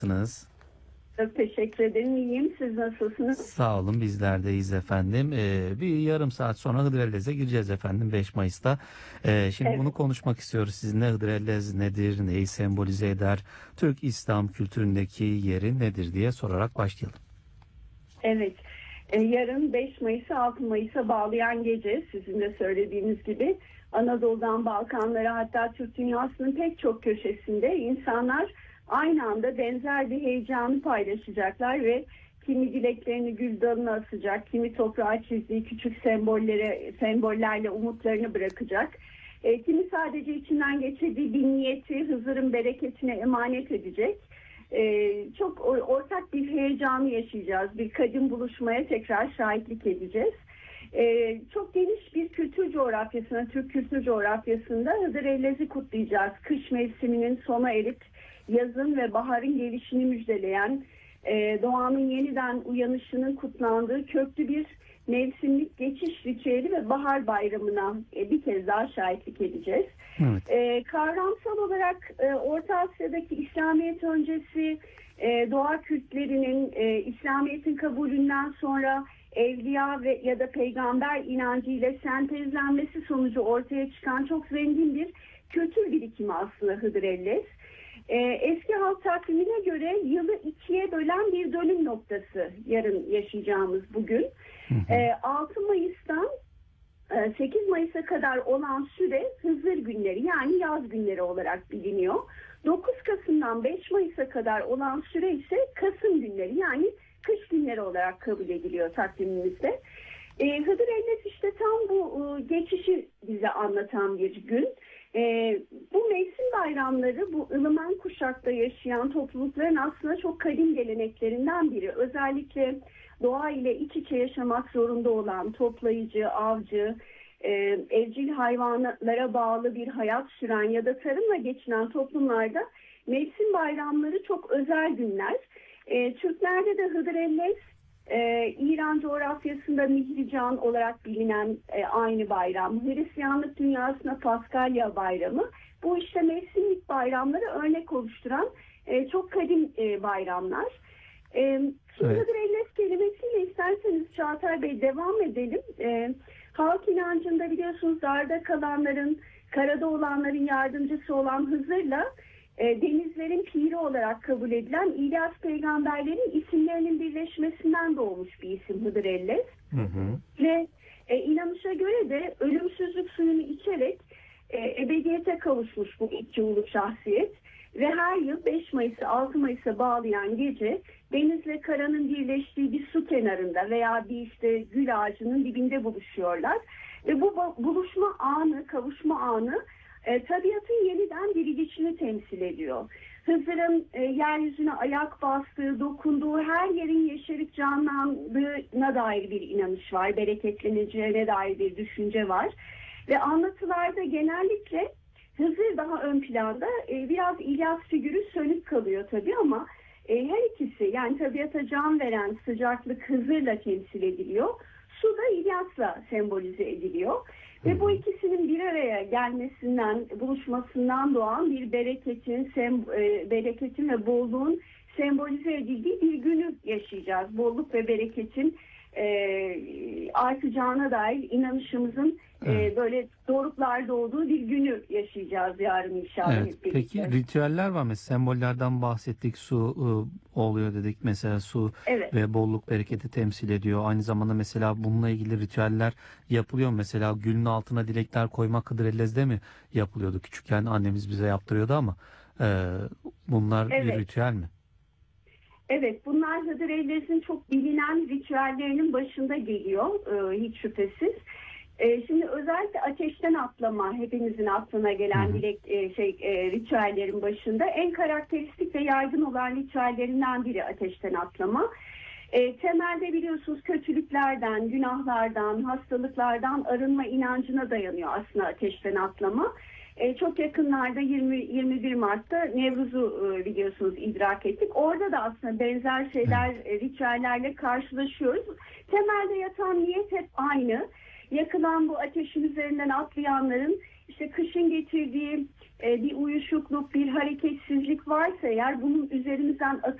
Çok teşekkür ederim. İyiyim. Siz nasılsınız? Sağ olun, bizler de iyiyiz efendim. Bir yarım saat sonra Hıdrellez'e gireceğiz efendim, 5 Mayıs'ta. Şimdi bunu Evet. konuşmak istiyoruz sizinle. Hıdrellez nedir, neyi sembolize eder, Türk İslam kültüründeki yeri nedir diye sorarak başlayalım. Evet. Yarın 5 Mayıs'ı 6 Mayıs'a bağlayan gece, sizin de söylediğiniz gibi Anadolu'dan Balkanlara, hatta Türk dünyasının pek çok köşesinde insanlar aynı anda benzer bir heyecanı paylaşacaklar ve kimi dileklerini gül dalına asacak, kimi toprağa çizdiği küçük sembollerle umutlarını bırakacak. Kimi sadece içinden geçirdiği bir niyeti Hızır'ın bereketine emanet edecek. Çok ortak bir heyecanı yaşayacağız. Bir kadim buluşmaya tekrar şahitlik edeceğiz. Çok geniş bir kültür coğrafyasına, Türk kültür coğrafyasında Hıdrellez'i kutlayacağız. Kış mevsiminin sona erip yazın ve baharın gelişini müjdeleyen, doğanın yeniden uyanışının kutlandığı köklü bir mevsimlik geçiş ritüeli ve bahar bayramına bir kez daha şahitlik edeceğiz. Evet. Kavramsal olarak Orta Asya'daki İslamiyet öncesi doğa kültlerinin İslamiyet'in kabulünden sonra evliya ve ya da peygamber inancıyla sentezlenmesi sonucu ortaya çıkan çok zengin bir kültür birikimi aslında Hıdrellez. Eski halk takvimine göre yılı ikiye bölen bir dönüm noktası yarın yaşayacağımız bugün. 6 Mayıs'tan 8 Mayıs'a kadar olan süre Hızır günleri, yani yaz günleri olarak biliniyor. 9 Kasım'dan 5 Mayıs'a kadar olan süre ise Kasım günleri, yani kış günleri olarak kabul ediliyor takvimimizde. Hıdrellez işte tam bu geçişi bize anlatan bir gün. Bu mevsim bayramları, bu ılıman kuşakta yaşayan toplulukların aslında çok kadim geleneklerinden biri. Özellikle doğa ile iç içe yaşamak zorunda olan toplayıcı, avcı, evcil hayvanlara bağlı bir hayat süren ya da tarımla geçinen toplumlarda mevsim bayramları çok özel günler. Türklerde de Hıdrellez, İran coğrafyasında Mihrican olarak bilinen aynı bayram. Hristiyanlık dünyasında Paskalya bayramı. Bu işte mevsimlik bayramları örnek oluşturan çok kadim bayramlar. Şimdi Evet. Hıdrellez kelimesiyle isterseniz Çağatay Bey devam edelim. Halk inancında biliyorsunuz darda kalanların, karada olanların yardımcısı olan Hızır'la denizlerin piri olarak kabul edilen İlyas peygamberlerin isimlerinin birleşmesinden doğmuş bir isim Hıdrellez. Ve inanışa göre de ölümsüzlük suyunu içerek ebediyete kavuşmuş bu iki ulu şahsiyet. Ve her yıl 5 Mayıs'ı 6 Mayıs'a bağlayan gece denizle karanın birleştiği bir su kenarında veya bir işte gül ağacının dibinde buluşuyorlar. Ve bu buluşma anı, kavuşma anı tabiatın yeniden dirilişini temsil ediyor. Hızır'ın yeryüzüne ayak bastığı, dokunduğu her yerin yeşerip canlandığına dair bir inanış var. Bereketleneceğine dair bir düşünce var. Ve anlatılarda genellikle Hızır daha ön planda, biraz İlyas figürü sönük kalıyor tabii ama her ikisi, yani tabiata can veren sıcaklık Hızır'la temsil ediliyor. Su da İlyas'la sembolize ediliyor. Ve bu ikisinin bir araya gelmesinden, buluşmasından doğan bir bereketin ve bolluğun sembolize edildiği bir günü yaşayacağız. Bolluk ve bereketin artacağına dair inanışımızın böyle doruklarda olduğu bir günü yaşayacağız yarın inşallah. Evet. Hep birlikte. Peki ritüeller var mı? Sembollerden bahsettik. Su oluyor dedik. Mesela su Evet. ve bolluk, bereketi temsil ediyor. Aynı zamanda mesela bununla ilgili ritüeller yapılıyor. Mesela gülün altına dilekler koymak Hıdrellez'de mi yapılıyordu? Küçükken annemiz bize yaptırıyordu ama bunlar bir Evet. ritüel mi? Evet, bunlar Hıdrellez'in çok bilinen ritüellerinin başında geliyor, hiç şüphesiz. Şimdi özellikle ateşten atlama, hepimizin aklına gelen ritüellerin başında en karakteristik ve yaygın olan ritüellerinden biri ateşten atlama. Temelde biliyorsunuz kötülüklerden, günahlardan, hastalıklardan arınma inancına dayanıyor aslında ateşten atlama. Çok yakınlarda 21 Mart'ta Nevruz'u biliyorsunuz idrak ettik. Orada da aslında benzer şeyler, ritüellerle karşılaşıyoruz. Temelde yatan niyet hep aynı. Yakılan bu ateşin üzerinden atlayanların işte kışın getirdiği bir uyuşukluk, bir hareketsizlik varsa eğer bunun üzerimizden